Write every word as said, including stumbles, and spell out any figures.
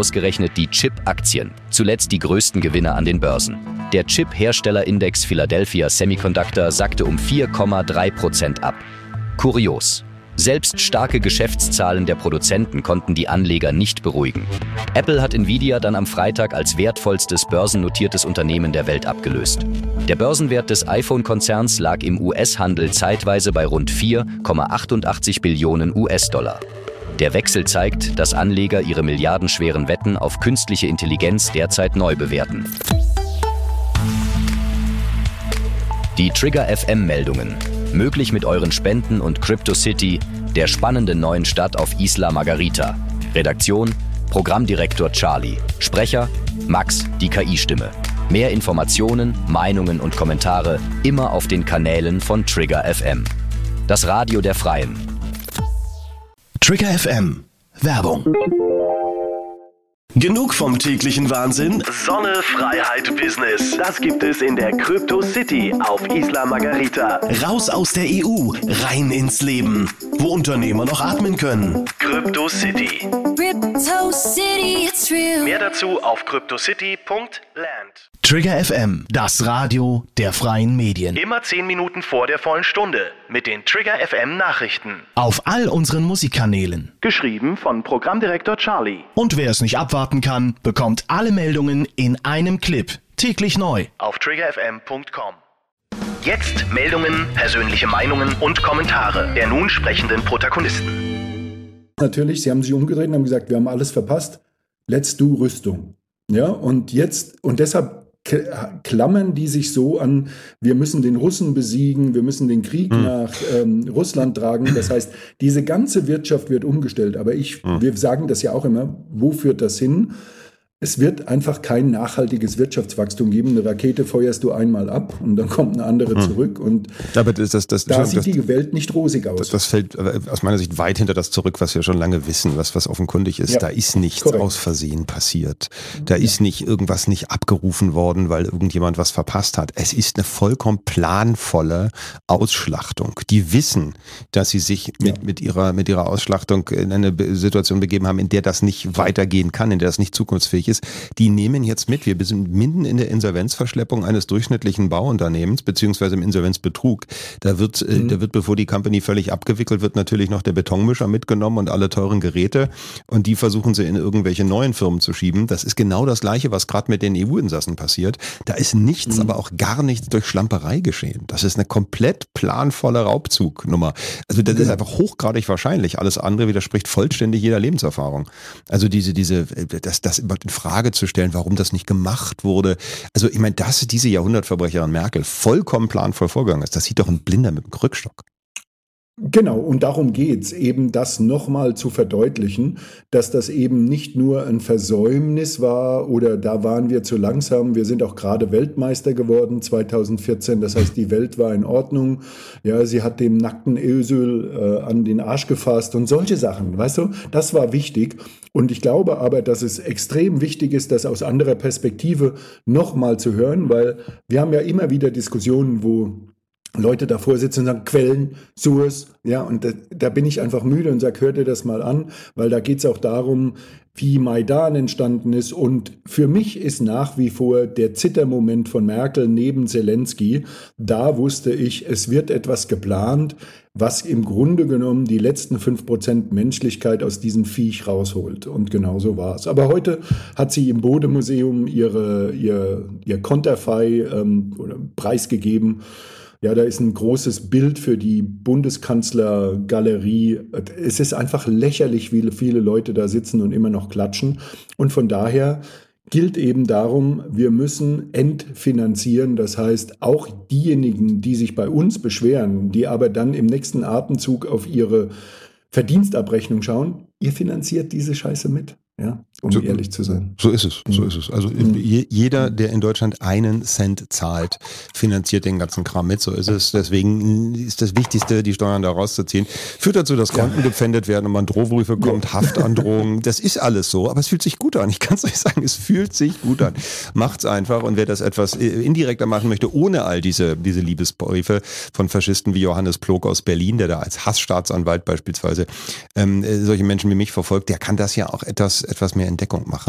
ausgerechnet die Chip-Aktien, zuletzt die größten Gewinner an den Börsen. Der Chip-Herstellerindex Philadelphia Semiconductor sackte um vier Komma drei Prozent ab. Kurios. Selbst starke Geschäftszahlen der Produzenten konnten die Anleger nicht beruhigen. Apple hat Nvidia dann am Freitag als wertvollstes börsennotiertes Unternehmen der Welt abgelöst. Der Börsenwert des iPhone-Konzerns lag im U S-Handel zeitweise bei rund vier Komma achtundachtzig Billionen U S-Dollar. Der Wechsel zeigt, dass Anleger ihre milliardenschweren Wetten auf künstliche Intelligenz derzeit neu bewerten. Die Trigger F M-Meldungen. Möglich mit euren Spenden und CryptoCity, der spannenden neuen Stadt auf Isla Margarita. Redaktion: Programmdirektor Charlie. Sprecher: Max, die K I-Stimme. Mehr Informationen, Meinungen und Kommentare immer auf den Kanälen von Trigger F M. Das Radio der Freien. Trigger F M. Werbung. Genug vom täglichen Wahnsinn? Sonne, Freiheit, Business. Das gibt es in der Crypto City auf Isla Margarita. Raus aus der E U, rein ins Leben. Wo Unternehmer noch atmen können. Crypto City. Crypto City, it's real. Mehr dazu auf cryptocity punkt land. Trigger F M, das Radio der freien Medien. Immer zehn Minuten vor der vollen Stunde mit den Trigger F M Nachrichten. Auf all unseren Musikkanälen. Geschrieben von Programmdirektor Charlie. Und wer es nicht abwarten kann, bekommt alle Meldungen in einem Clip. Täglich neu. Auf trigger f m punkt com. Jetzt Meldungen, persönliche Meinungen und Kommentare der nun sprechenden Protagonisten. Natürlich, sie haben sich umgedreht und haben gesagt, wir haben alles verpasst. Let's do Rüstung. Ja, und jetzt, und deshalb klammern die sich so an, wir müssen den Russen besiegen, wir müssen den Krieg mhm. nach ähm, Russland tragen. Das heißt, diese ganze Wirtschaft wird umgestellt. Aber ich, mhm. wir sagen das ja auch immer, wo führt das hin? Es wird einfach kein nachhaltiges Wirtschaftswachstum geben. Eine Rakete feuerst du einmal ab und dann kommt eine andere hm. zurück. Und Aber das, das, das, da das, sieht das, die Welt nicht rosig aus. Das, das fällt aus meiner Sicht weit hinter das zurück, was wir schon lange wissen, was, was offenkundig ist. Ja, da ist nichts korrekt. Aus Versehen passiert. Da ja. ist nicht irgendwas nicht abgerufen worden, weil irgendjemand was verpasst hat. Es ist eine vollkommen planvolle Ausschlachtung. Die wissen, dass sie sich mit, ja. mit, ihrer, mit ihrer Ausschlachtung in eine Situation begeben haben, in der das nicht weitergehen kann, in der das nicht zukunftsfähig ist. Die nehmen jetzt mit, wir sind mitten in der Insolvenzverschleppung eines durchschnittlichen Bauunternehmens, beziehungsweise im Insolvenzbetrug. Da wird, mhm. da wird, bevor die Company völlig abgewickelt wird, natürlich noch der Betonmischer mitgenommen und alle teuren Geräte. Und die versuchen sie in irgendwelche neuen Firmen zu schieben. Das ist genau das Gleiche, was gerade mit den E U-Insassen passiert. Da ist nichts, mhm. aber auch gar nichts durch Schlamperei geschehen. Das ist eine komplett planvolle Raubzugnummer. Also das mhm. ist einfach hochgradig wahrscheinlich. Alles andere widerspricht vollständig jeder Lebenserfahrung. Also diese, diese, das, das in Frage zu stellen, warum das nicht gemacht wurde. Also ich meine, dass diese Jahrhundertverbrecherin Merkel vollkommen planvoll vorgegangen ist, das sieht doch ein Blinder mit dem Krückstock. Genau, und darum geht's, eben das nochmal zu verdeutlichen, dass das eben nicht nur ein Versäumnis war oder da waren wir zu langsam. Wir sind auch gerade Weltmeister geworden zweitausendvierzehn, das heißt, die Welt war in Ordnung. Ja, sie hat dem nackten Özil äh, an den Arsch gefasst und solche Sachen, weißt du, das war wichtig. Und ich glaube aber, dass es extrem wichtig ist, das aus anderer Perspektive nochmal zu hören, weil wir haben ja immer wieder Diskussionen, wo Leute davor sitzen und sagen, Quellen, Source, ja, und da, da bin ich einfach müde und sage, hört ihr das mal an, weil da geht es auch darum, wie Maidan entstanden ist. Und für mich ist nach wie vor der Zittermoment von Merkel neben Zelensky. Da wusste ich, es wird etwas geplant, was im Grunde genommen die letzten fünf Prozent Menschlichkeit aus diesem Viech rausholt. Und genau so war es. Aber heute hat sie im Bode-Museum ihre, ihr, ihr Konterfei ähm, oder preisgegeben. Ja, da ist ein großes Bild für die Bundeskanzlergalerie. Es ist einfach lächerlich, wie viele Leute da sitzen und immer noch klatschen. Und von daher gilt eben darum, wir müssen entfinanzieren. Das heißt, auch diejenigen, die sich bei uns beschweren, die aber dann im nächsten Atemzug auf ihre Verdienstabrechnung schauen, ihr finanziert diese Scheiße mit. Ja, um so, ehrlich zu sein. So ist es, so ist es. Also mhm. jeder, der in Deutschland einen Cent zahlt, finanziert den ganzen Kram mit. So ist es. Deswegen ist das Wichtigste, die Steuern da rauszuziehen. Führt dazu, dass Konten ja. gepfändet werden und man Drohbriefe bekommt, ja. Haftandrohungen. Das ist alles so, aber es fühlt sich gut an. Ich kann es euch sagen, es fühlt sich gut an. Macht's einfach, und wer das etwas indirekter machen möchte, ohne all diese, diese Liebesbriefe von Faschisten wie Johannes Plog aus Berlin, der da als Hassstaatsanwalt beispielsweise ähm, solche Menschen wie mich verfolgt, der kann das ja auch etwas etwas mehr Entdeckung machen.